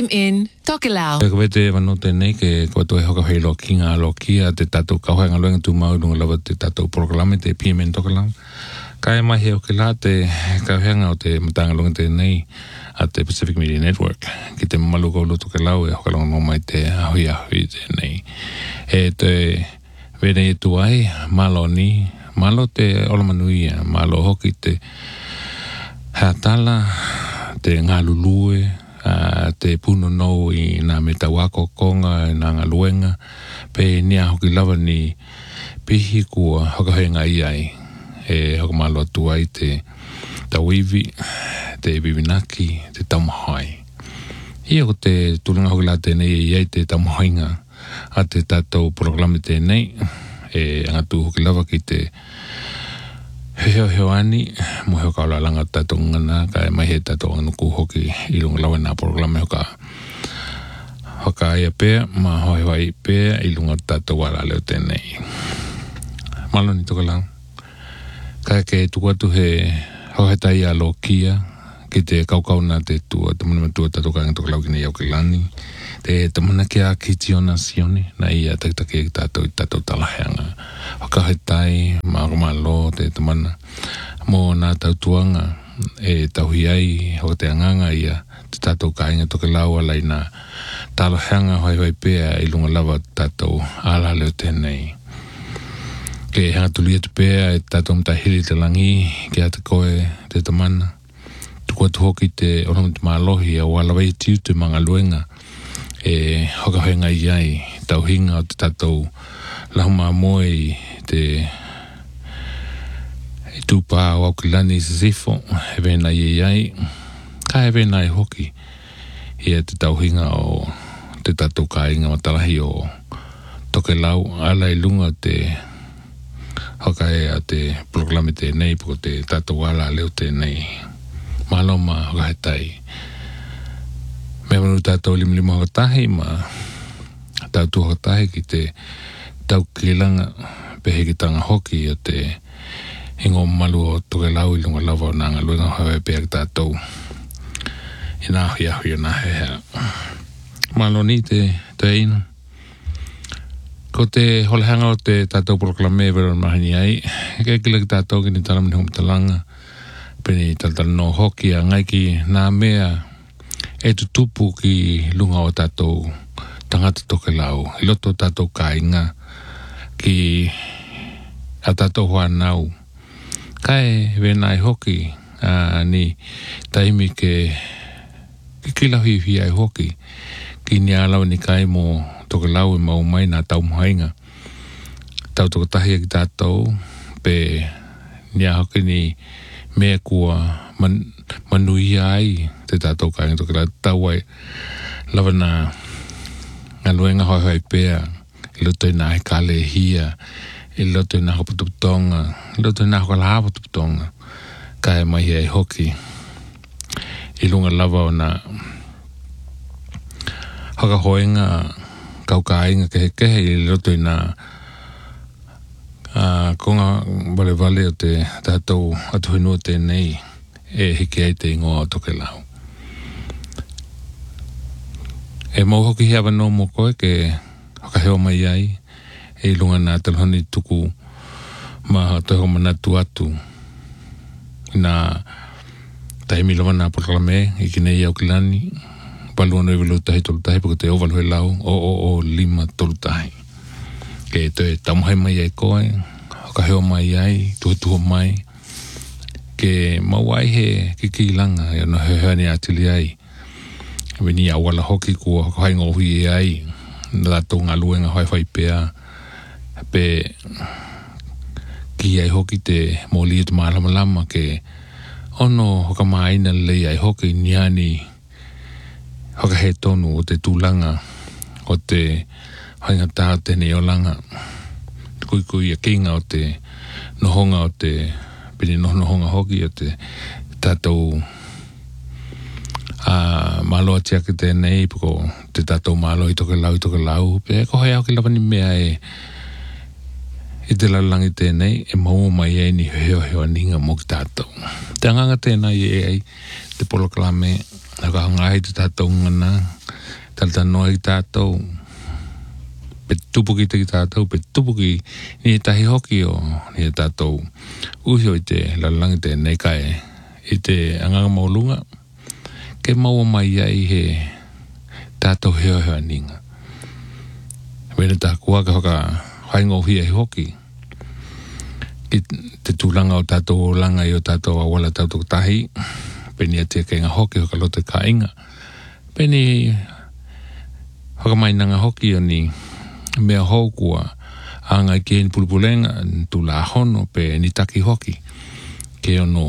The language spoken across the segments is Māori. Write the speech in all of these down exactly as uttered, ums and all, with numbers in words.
M in Tokelau. Ko vete vano te nei ke ko to e hoka hei lo kinga lo kia te tatou kauhanga loenga tu mau lunga lava te tatou programe te P M in Tokelau. Kai mai he o ke la te kauhanga o te matanga lunga te nei a te Pacific Media Network. Ki te maluko lo Tokelau e hoka longa no mai te ahui ahui te nei. E te vene e tu ai malo ni, malo te olamanuia, malo hoki te hatala, te ngalulue, uh, te puno no i nga meta wako konga, nga nga luenga, pe nia hoki lava ni pihi kua hokahenga i ai, e hokamalo atu ai te tawivi, te bibinaki, te tamahai. Ia ko te tulunga hoki la te nei i ai te tamahainga, a te tatou programe te nei, e angatu hoki lava ki te heo heo ani, mo heo kaula langa tatou ngana, ka e mai he tatou anuku hoki i lunga lawa nā programe hoka hoka ia pēr, ma hoi hoi pēr, i lunga tatou wala leo tēnei. Malo ni toka lang. Ka ke tukwatu he hauhetai a lo kia, ki te kaukau nā te tua, te mana matua tatou kanga toka lau ki nei au ki lani, te tamana kia ki tiona sione, na ia takitake ki tatou i tatou talaheanga. Whakahetai, maaroma lo, te tamana, mō nā tautuanga, e tauhi ai, hoka te anganga ia, te tatou kāinga toke lau alai nā talaheanga hoi hoi pēa i lunga lava tatou ala leo tēnei. Ke hanga tuli atu pēa e tatou mtahiri te langi, ke ata koe te tamana, tukua tu hoki te onamu te mālohi a walawai tiu te manga luenga, e hoka hoenga i ai, tau hinga o te tatou lahuma moe te e tūpā o au ki lani se sifo, he vena i ai, ka he vena i hoki, i te tau hinga o te tatou ka inga matalahi o toke lau, ala i lunga te hoka e a te programe te nei, po te tatou ala leo te nei, maloma hoka he tai. Me manu tātou limu limu hoka tahi, ma tātou hoka tahi ki te tau kilanga pehe ki tanga hoki o te hingo malu o toke lau i lunga lava o nanga luenga hawe pehe ki tātou i nā hui ahui o nā hea. Malo ni te te ina. Ko te holehanga o te tātou proklame vero mahani ai, ke kila ki tātou ki ni talamani humatalanga, peni talatala no hoki a ngai ki nā mea e tu tupu ki lunga o tātou tangata toke lau. I loto tātou kāinga ki a tātou hoa nau. Kai venai hoki uh, ni taimi ke ki kilahi hi ai hoki ki ni alau ni kai mo toke lau e mau mai nā tau muhainga. Tau toke tahi ki tātou pe ni a hoki ni mea kua man, manui ai te tātou kāinga toke lau tau ai lawa nā ngā luenga hoi hoi pēa i loto i nā he kāle hia i loto i nā hoputuputonga i loto i nā hoka laha hoputuputonga ka e mai ai hoki i lunga lava o nā hoka hoenga kau kāinga kehe kehe i loto i nā uh, konga vale vale o te tātou atuhinua tēnei e hiki ai te ingoa o toke lau. E mau hoki heawa no mo koe ke hoka heo mai ai e lunga nā talhoni tuku ma toho manatu atu nā taimi lawa nā proklame i ki nei au ki lani palua no i velu tahi tolu tahi pako te ovalu he lau o o o lima tolu tahi ke te tamuhai mai ai koe hoka heo mai ai tuho tuho mai ke mau ai he kiki langa e no he heani atili ai veni a wala hoki kua hokai ngohi e ai nā tō ngā luenga hoi hoi pēa pe ki ai hoki te mōli e te mārama lama ke ono hoka maaina lei ai hoki niani hoka he tonu o te tūlanga o te hainga tā tēnei o langa kui kui a kinga o te nohonga o te pini nohonga hoki o te tātou a malo atia ki tēnei pako te tātou malo i toke lau i toke lau pe ko hei au ki lawa ni mea e i te lalangi tēnei e mau mai e ni heo heo aninga mo ki tātou te anganga tēnei e ai te poloklame naka hangai te tātou ngana talta no i tātou pe tupuki te tātou pe tupuki ni tahi hoki o ni tātou uhi o i te lalangi te nei kai i te anganga maulunga ke maua mai ai he tātou heo heo aninga wena tā kua ka hoka haingo hi ai hoki ki te tūlanga o tātou o langa i o tātou a wala tātou tahi peni a te kenga hoki hoka lote ka inga peni hoka mai nanga hoki o ni mea hou kua anga ke ni pulupulenga tu la hono pe ni taki hoki ke ono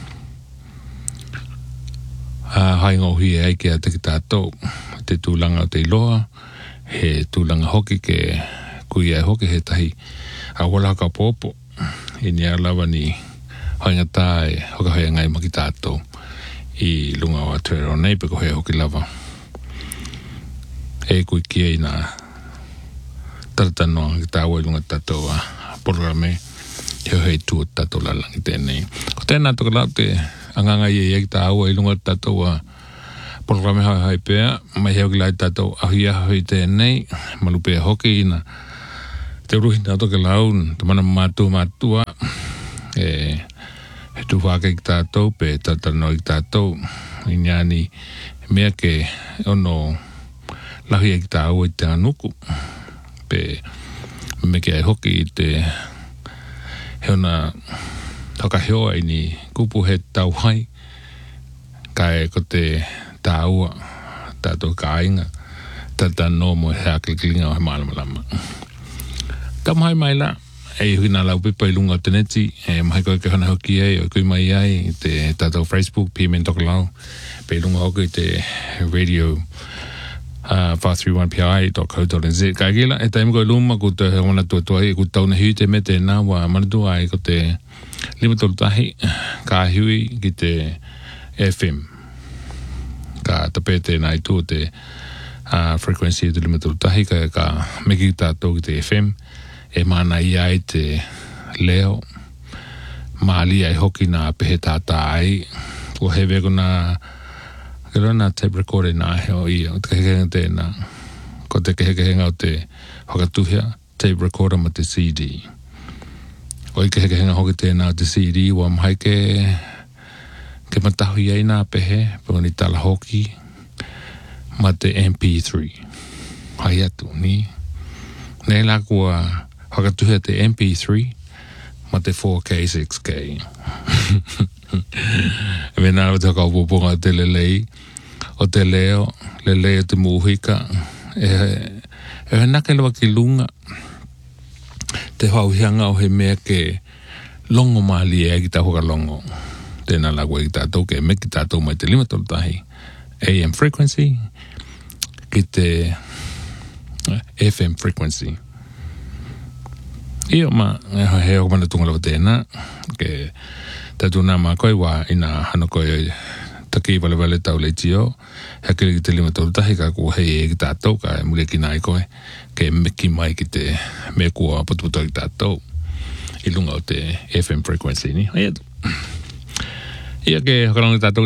a haingo hi ai ke a te ki tātou te tūlanga o te iloa he tūlanga hoki ke kui ai hoki he tahi a wala ka popo i ni alawa ni hainga tae hoka hea ngai maki tātou i lunga o atuera o nei pe ko hea hoki lava e kui kia i nā taratanoa ki tāua i lunga tātou a programe heo hei tū tātou lalangi tēnei ko tēnā toka lau te anganga i e ki tāua i lunga tātou a programe hau hai pēa mai heo ki lai tātou ahi ahi tēnei malupea hoki i nā te uruhi nā toka lau te mana mātua mātua e he tu whake ki tātou pe taratanoa ki tātou i nyani mea ke ono lahi e ki tāua i te anuku pe me ke ai hoki i te heona toka heoa i ni kupu he tau hai kai ko te tāua tātou ka ainga tata no mo he akliklinga o he malamalama tam hai mai la e huina lau pipa i lunga o teneti e mahi koe ke hana hoki e o kui mai ai te tātou Facebook P M N toka lau pe lunga hoki te radio Uh, five three one p i dot co dot n z ka gila e taimi ko luma ko te ona tu tu ai ko tau na hi te me te na wa mandu ai ko te lima tolu tahi ka hui ki te F M ka te pete nai tu te uh, frequency te lima tolu tahi ka ka me ki ta to ki te F M e mana i ai te leo mali ai hoki na pe ta ta ai ko heve ko na Kero nā tape recorder nā heo i o te kekenga tēnā. Ko te kekenga o te hokatuhia, tape recorder ma te C D. O i kekenga hoki tēnā o te C D, wa mahai ke ke matahui ai nā pehe, pēngo ni tala hoki, ma te M P three. Hai atu, ni. Nei la kua hokatuhia te M P three, ma te four K, six K. E mena o te kaupoponga o te lelei, o te leo, lelei o te muhika, e he nake lawa ki lunga, te hauhianga o he mea ke longo mahali e ki ta hoka longo. Tēnā lawa ki tātou ke me ki tātou mai te lima tolu tahi. A M frequency, ki te F M frequency. Io ma he o mana tunga lawa tēnā, ke tatu nā mā koe wā ina hana koe taki wale wale tau le tio hea kere ki te lima tolu tahi ka kua hei e ki tātou ka e mule ki nai koe ke meki mai ki te me kua patuputo ki tātou i lunga o te F M frequency ni hai atu ia ke hokaranga tātou